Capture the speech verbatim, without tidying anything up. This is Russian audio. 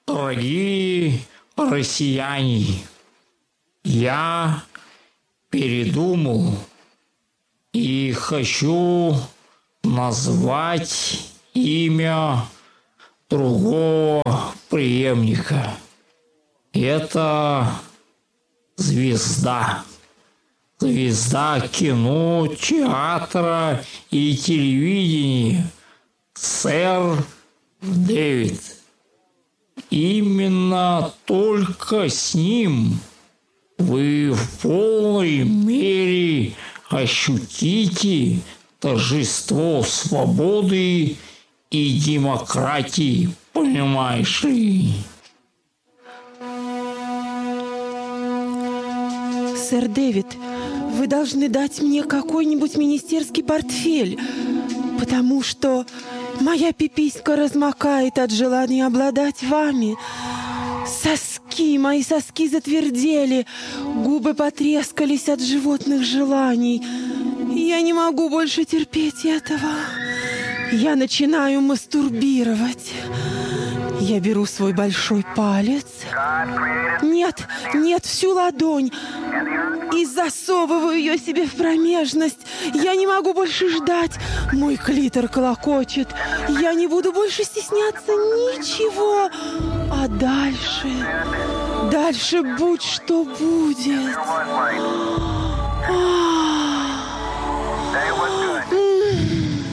Дорогие россияне, я передумал и хочу назвать имя другого преемника. Это звезда. Звезда кино, театра и телевидения. Сэр Дэвид. Именно только с ним вы в полной мере ощутите торжество свободы и демократии, понимаешь ли? Сэр Дэвид, вы должны дать мне какой-нибудь министерский портфель, потому что моя пиписька размокает от желания обладать вами. Соски, мои соски затвердели, губы потрескались от животных желаний. Я не могу больше терпеть этого. Я начинаю мастурбировать. Я беру свой большой палец. Нет, нет, всю ладонь. И засовываю ее себе в промежность. Я не могу больше ждать. Мой клитор клокочет. Я не буду больше стесняться ничего. А дальше, дальше будь что будет. А-а-а.